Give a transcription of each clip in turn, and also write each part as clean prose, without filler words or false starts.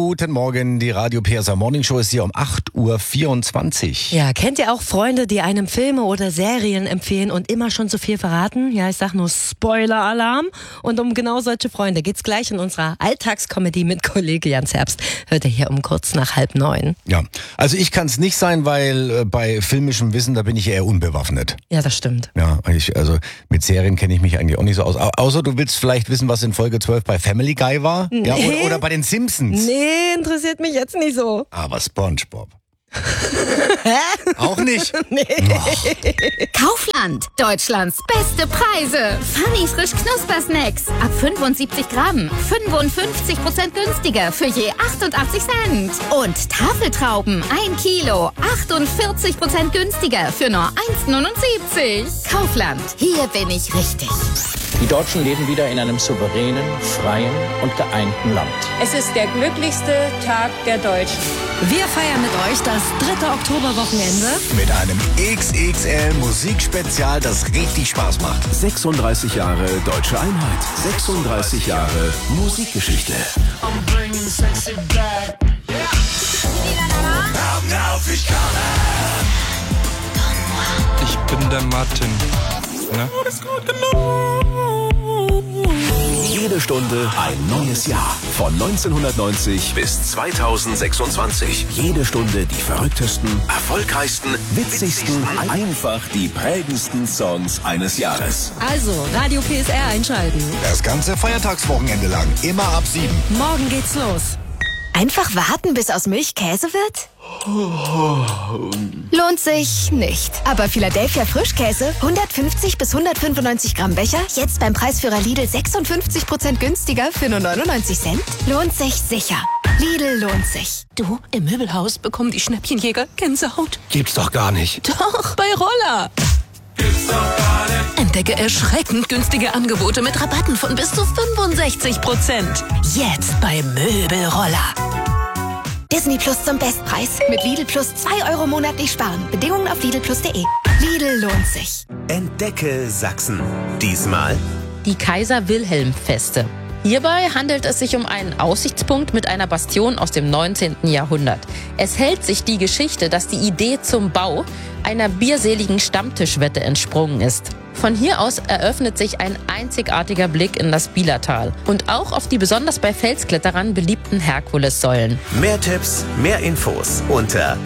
Guten Morgen, die Radio PSR Morning Show ist hier um 8.24 Uhr. Ja, kennt ihr auch Freunde, die einem Filme oder Serien empfehlen und immer schon so viel verraten? Ja, ich sag nur Spoiler-Alarm. Und um genau solche Freunde geht's gleich in unserer Alltagskomödie mit Kollege Jans Herbst. Hört ihr hier um kurz nach 8:30. Ja, also ich kann es nicht sein, weil bei filmischem Wissen, da bin ich eher unbewaffnet. Ja, das stimmt. Ja, also mit Serien kenne ich mich eigentlich auch nicht so aus. Außer du willst vielleicht wissen, was in Folge 12 bei Family Guy war? Nee. Ja, oder bei den Simpsons. Nee, interessiert mich jetzt nicht so. Aber SpongeBob. Hä? Auch nicht? Nee. Kaufland. Deutschlands beste Preise. Funny frisch Knuspersnacks. Ab 75 Gramm. 55% günstiger für je 88 Cent. Und Tafeltrauben. 1 Kilo. 48% günstiger für nur 1,79. Kaufland. Hier bin ich richtig. Die Deutschen leben wieder in einem souveränen, freien und geeinten Land. Es ist der glücklichste Tag der Deutschen. Wir feiern mit euch das 3. Oktoberwochenende. Mit einem XXL Musikspezial, das richtig Spaß macht. 36 Jahre Deutsche Einheit. 36 Jahre Musikgeschichte. Ich bin der Martin. Ne? Jede Stunde ein neues Jahr. Von 1990 bis 2026. Jede Stunde die verrücktesten, erfolgreichsten, witzigsten, einfach die prägendsten Songs eines Jahres. Also, Radio PSR einschalten. Das ganze Feiertagswochenende lang, immer ab 7. Morgen geht's los. Einfach warten, bis aus Milch Käse wird? Lohnt sich nicht. Aber Philadelphia Frischkäse, 150 bis 195 Gramm Becher, jetzt beim Preisführer Lidl 56% günstiger für nur 99 Cent? Lohnt sich sicher. Lidl lohnt sich. Du, im Möbelhaus bekommen die Schnäppchenjäger Gänsehaut. Gibt's doch gar nicht. Doch, bei Roller. Entdecke erschreckend günstige Angebote mit Rabatten von bis zu 65%. Jetzt bei Möbelroller. Disney Plus zum Bestpreis. Mit Lidl Plus 2 Euro monatlich sparen. Bedingungen auf lidlplus.de. Lidl lohnt sich. Entdecke Sachsen. Diesmal Die Kaiser-Wilhelm-Feste. Hierbei handelt es sich um einen Aussichtspunkt mit einer Bastion aus dem 19. Jahrhundert. Es hält sich die Geschichte, dass die Idee zum Bau einer bierseligen Stammtischwette entsprungen ist. Von hier aus eröffnet sich ein einzigartiger Blick in das Bielertal und auch auf die besonders bei Felskletterern beliebten Herkulessäulen. mehr Tipps, mehr Infos unter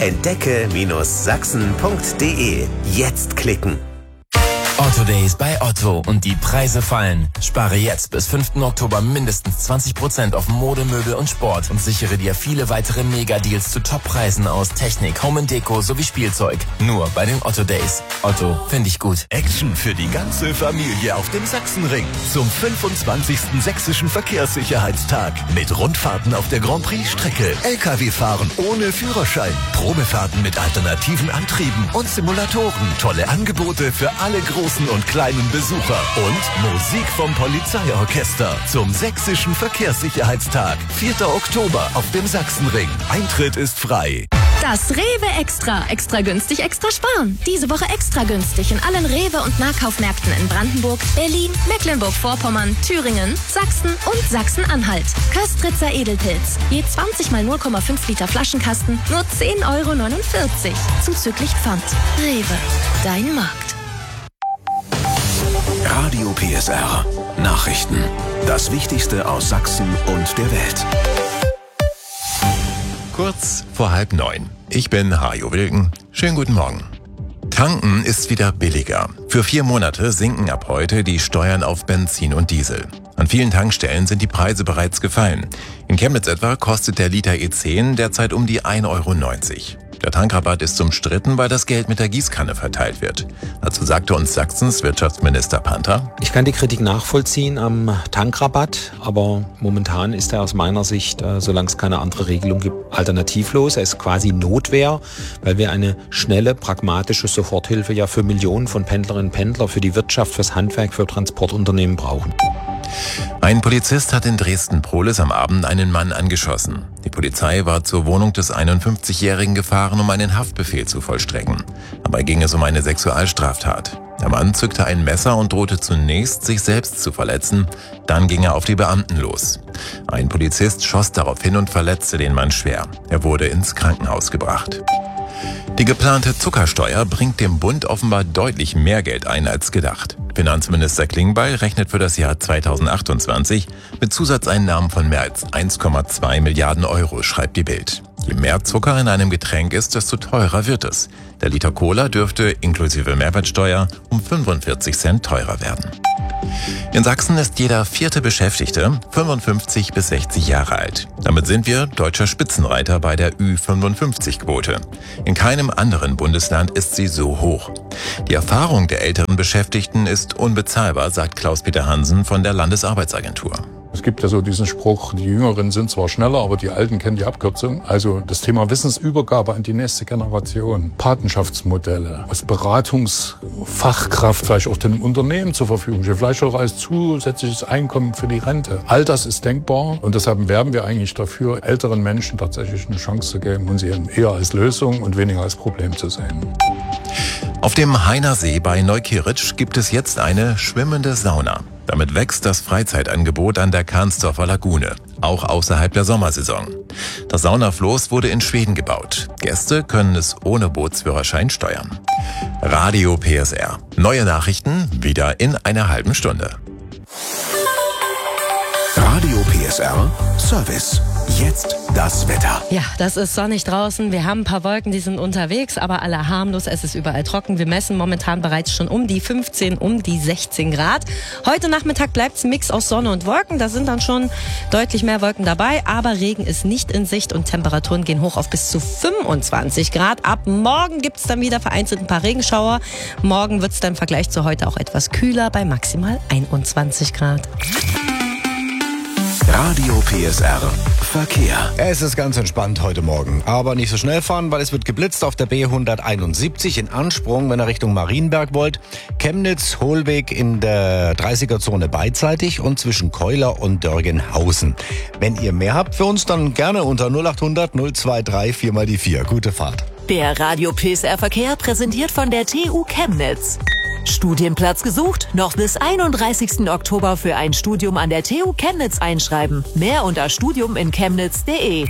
entdecke-sachsen.de. Jetzt klicken. Otto Days bei Otto und die Preise fallen. Spare jetzt bis 5. Oktober mindestens 20% auf Mode, Möbel und Sport und sichere dir viele weitere Mega-Deals zu Top-Preisen aus Technik, Home & Deko sowie Spielzeug. Nur bei den Otto Days. Otto, finde ich gut. Action für die ganze Familie auf dem Sachsenring zum 25. Sächsischen Verkehrssicherheitstag. Mit Rundfahrten auf der Grand Prix-Strecke, LKW-Fahren ohne Führerschein, Probefahrten mit alternativen Antrieben und Simulatoren. Tolle Angebote für alle großen und kleinen Besucher und Musik vom Polizeiorchester zum Sächsischen Verkehrssicherheitstag. 4. Oktober auf dem Sachsenring. Eintritt ist frei. Das Rewe Extra. Extra günstig, extra sparen. Diese Woche extra günstig in allen Rewe- und Nahkaufmärkten in Brandenburg, Berlin, Mecklenburg-Vorpommern, Thüringen, Sachsen und Sachsen-Anhalt. Köstritzer Edelpilz. Je 20 mal 0,5 Liter Flaschenkasten, nur 10,49 € zuzüglich Pfand. Rewe. Dein Markt. Radio PSR. Nachrichten. Das Wichtigste aus Sachsen und der Welt. Kurz vor 8:30. Ich bin Hajo Wilken. Schönen guten Morgen. Tanken ist wieder billiger. Für 4 Monate sinken ab heute die Steuern auf Benzin und Diesel. An vielen Tankstellen sind die Preise bereits gefallen. In Chemnitz etwa kostet der Liter E10 derzeit um die 1,90 €. Der Tankrabatt ist umstritten, weil das Geld mit der Gießkanne verteilt wird. Dazu sagte uns Sachsens Wirtschaftsminister Panther: Ich kann die Kritik nachvollziehen am Tankrabatt, aber momentan ist er aus meiner Sicht, solange es keine andere Regelung gibt, alternativlos. Er ist quasi Notwehr, weil wir eine schnelle, pragmatische Soforthilfe ja für Millionen von Pendlerinnen und Pendlern, für die Wirtschaft, fürs Handwerk, für Transportunternehmen brauchen. Ein Polizist hat in Dresden-Prohlis am Abend einen Mann angeschossen. Die Polizei war zur Wohnung des 51-Jährigen gefahren, um einen Haftbefehl zu vollstrecken. Dabei ging es um eine Sexualstraftat. Der Mann zückte ein Messer und drohte zunächst, sich selbst zu verletzen. Dann ging er auf die Beamten los. Ein Polizist schoss daraufhin und verletzte den Mann schwer. Er wurde ins Krankenhaus gebracht. Die geplante Zuckersteuer bringt dem Bund offenbar deutlich mehr Geld ein als gedacht. Finanzminister Klingbeil rechnet für das Jahr 2028 mit Zusatzeinnahmen von mehr als 1,2 Milliarden Euro, schreibt die Bild. Je mehr Zucker in einem Getränk ist, desto teurer wird es. Der Liter Cola dürfte inklusive Mehrwertsteuer um 45 Cent teurer werden. In Sachsen ist jeder 4. Beschäftigte 55 bis 60 Jahre alt. Damit sind wir deutscher Spitzenreiter bei der Ü55-Quote. In keinem anderen Bundesland ist sie so hoch. Die Erfahrung der älteren Beschäftigten ist unbezahlbar, sagt Klaus-Peter Hansen von der Landesarbeitsagentur. Es gibt ja so diesen Spruch, die Jüngeren sind zwar schneller, aber die Alten kennen die Abkürzung. Also das Thema Wissensübergabe an die nächste Generation, Patenschaftsmodelle, als Beratungsfachkraft vielleicht auch dem Unternehmen zur Verfügung stehen, vielleicht auch als zusätzliches Einkommen für die Rente. All das ist denkbar und deshalb werben wir eigentlich dafür, älteren Menschen tatsächlich eine Chance zu geben und sie eher als Lösung und weniger als Problem zu sehen. Auf dem Hainer See bei Neukieritzsch gibt es jetzt eine schwimmende Sauna. Damit wächst das Freizeitangebot an der Kahnsdorfer Lagune, auch außerhalb der Sommersaison. Das Saunafloß wurde in Schweden gebaut. Gäste können es ohne Bootsführerschein steuern. Radio PSR. Neue Nachrichten wieder in einer halben Stunde. Radio PSR Service. Jetzt das Wetter. Ja, das ist sonnig draußen. Wir haben ein paar Wolken, die sind unterwegs, aber alle harmlos. Es ist überall trocken. Wir messen momentan bereits schon um die 15, um die 16 Grad. Heute Nachmittag bleibt es ein Mix aus Sonne und Wolken. Da sind dann schon deutlich mehr Wolken dabei, aber Regen ist nicht in Sicht und Temperaturen gehen hoch auf bis zu 25 Grad. Ab morgen gibt es dann wieder vereinzelt ein paar Regenschauer. Morgen wird es dann im Vergleich zu heute auch etwas kühler bei maximal 21 Grad. Radio PSR Verkehr. Es ist ganz entspannt heute Morgen, aber nicht so schnell fahren, weil es wird geblitzt auf der B171 in Ansprung, wenn ihr Richtung Marienberg wollt. Chemnitz, Hohlweg in der 30er-Zone beidseitig und zwischen Keuler und Dörgenhausen. Wenn ihr mehr habt für uns, dann gerne unter 0800 023 4x4. Gute Fahrt. Der Radio PSR Verkehr präsentiert von der TU Chemnitz. Studienplatz gesucht? Noch bis 31. Oktober für ein Studium an der TU Chemnitz einschreiben. Mehr unter studiuminchemnitz.de.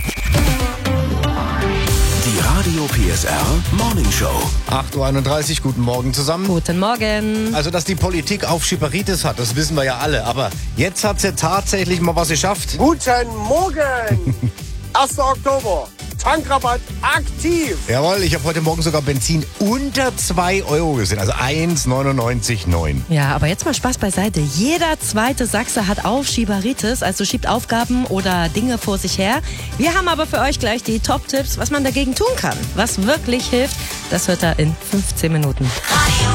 Die Radio PSR Morning Show. 8.31 Uhr, guten Morgen zusammen. Guten Morgen. Also, dass die Politik Aufschieberitis hat, das wissen wir ja alle. Aber jetzt hat sie tatsächlich mal was geschafft. Guten Morgen! 1. Oktober. Tankrabatt aktiv. Jawohl, ich habe heute Morgen sogar Benzin unter 2 Euro gesehen, also 1,99,9. Ja, aber jetzt mal Spaß beiseite. Jeder zweite Sachse hat Aufschieberitis, also schiebt Aufgaben oder Dinge vor sich her. Wir haben aber für euch gleich die Top-Tipps, was man dagegen tun kann. Was wirklich hilft, das hört ihr in 15 Minuten.